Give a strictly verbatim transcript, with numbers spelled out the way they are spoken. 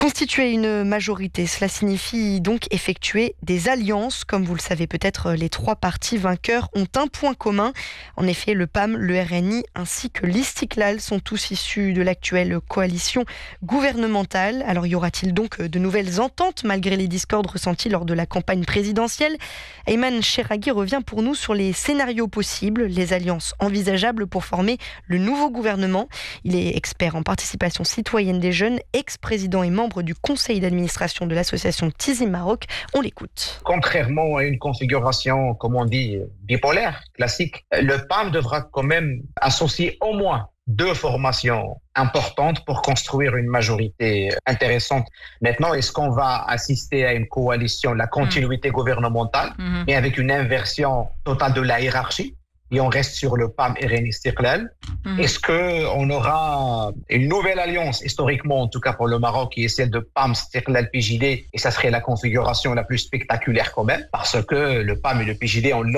Constituer une majorité, cela signifie donc effectuer des alliances. Comme vous le savez peut-être, les trois partis vainqueurs ont un point commun. En effet, le P A M, le R N I ainsi que l'Istiklal sont tous issus de l'actuelle coalition gouvernementale. Alors y aura-t-il donc de nouvelles ententes malgré les discordes ressentis lors de la campagne présidentielle ? Ayman Cherragui revient pour nous sur les scénarios possibles, les alliances envisageables pour former le nouveau gouvernement. Il est expert en participation citoyenne des jeunes, ex-président et membre du conseil d'administration de l'association Tizi Maroc. On l'écoute. Contrairement à une configuration, comme on dit, bipolaire, classique, le P A M devra quand même associer au moins deux formations importantes pour construire une majorité intéressante. Maintenant, est-ce qu'on va assister à une coalition, la continuité mmh. gouvernementale, mmh. mais avec une inversion totale de la hiérarchie ? Et on reste sur le P A M R N I Istiklal. Mmh. Est-ce qu'on aura une nouvelle alliance, historiquement en tout cas pour le Maroc, qui est celle de P A M Istiklal P J D, et ça serait la configuration la plus spectaculaire quand même, parce que le P A M et le P J D ont